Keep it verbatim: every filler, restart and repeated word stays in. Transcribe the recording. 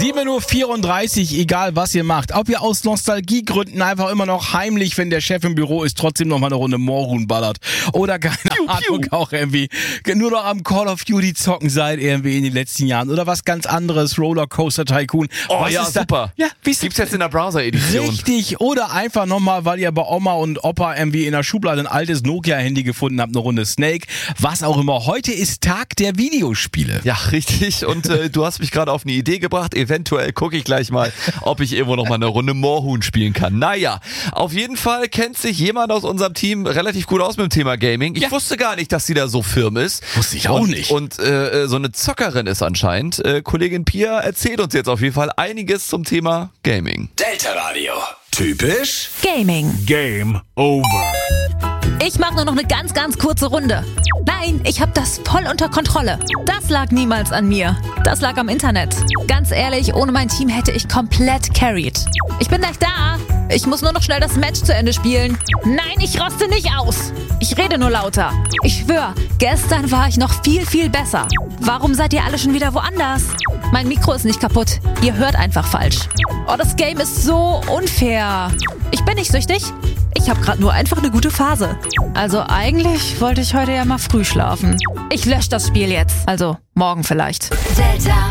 sieben Uhr vierunddreißig, egal was ihr macht. Ob ihr aus Nostalgiegründen einfach immer noch heimlich, wenn der Chef im Büro ist, trotzdem noch mal eine Runde Moorhuhn ballert. Oder keine piu, Ahnung, piu. auch irgendwie nur noch am Call of Duty zocken seid irgendwie in den letzten Jahren. Oder was ganz anderes, Rollercoaster Tycoon. Oh was ja, ist super. Da? Ja, gibt's jetzt in der Browser-Edition. Richtig. Oder einfach nochmal, weil ihr bei Oma und Opa irgendwie in der Schublade ein altes Nokia-Handy gefunden habt, eine Runde Snake. Was auch immer. Heute ist Tag der Videospiele. Ja, richtig. Und äh, du hast mich gerade auf eine Idee gebracht. Eventuell gucke ich gleich mal, ob ich irgendwo noch mal eine Runde Moorhuhn spielen kann. Naja, auf jeden Fall kennt sich jemand aus unserem Team relativ gut aus mit dem Thema Gaming. Ich ja. wusste gar nicht, dass sie da so firm ist. Wusste ich auch und, nicht. Und äh, so eine Zockerin ist anscheinend. Äh, Kollegin Pia erzählt uns jetzt auf jeden Fall einiges zum Thema Gaming. Delta Radio. Typisch Gaming. Game over. Ich mache nur noch eine ganz, ganz kurze Runde. Nein, ich habe das voll unter Kontrolle. Das lag niemals an mir. Das lag am Internet. Ganz ehrlich, ohne mein Team hätte ich komplett carried. Ich bin gleich da. Ich muss nur noch schnell das Match zu Ende spielen. Nein, ich roste nicht aus. Ich rede nur lauter. Ich schwör, gestern war ich noch viel, viel besser. Warum seid ihr alle schon wieder woanders? Mein Mikro ist nicht kaputt. Ihr hört einfach falsch. Oh, das Game ist so unfair. Ich bin nicht süchtig. Ich habe gerade nur einfach eine gute Phase. Also eigentlich wollte ich heute ja mal früh schlafen. Ich lösche das Spiel jetzt. Also morgen vielleicht. Delta.